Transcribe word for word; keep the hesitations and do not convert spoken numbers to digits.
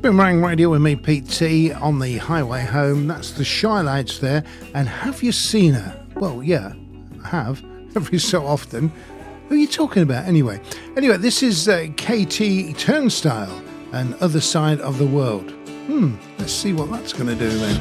Boomerang Radio with me, Pete T, on the highway home. That's the Shy Lads there. And have you seen her? Well, yeah, I have, every so often. Who are you talking about anyway? Anyway, this is uh, K T Turnstile and Other Side of the World. Hmm, let's see what that's going to do then.